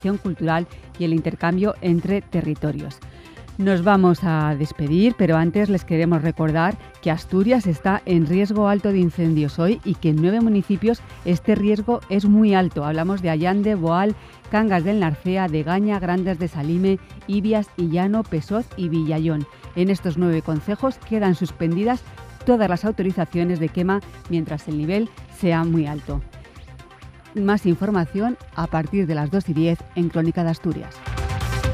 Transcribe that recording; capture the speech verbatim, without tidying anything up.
cultural y el intercambio entre territorios. Nos vamos a despedir, pero antes les queremos recordar que Asturias está en riesgo alto de incendios hoy y que en nueve municipios este riesgo es muy alto. Hablamos de Allande, Boal, Cangas del Narcea, Degaña, Grandes de Salime, Ibias, Illano, Pesoz y Villayón. En estos nueve concejos quedan suspendidas todas las autorizaciones de quema mientras el nivel sea muy alto. Más información a partir de las dos y diez en Crónica de Asturias.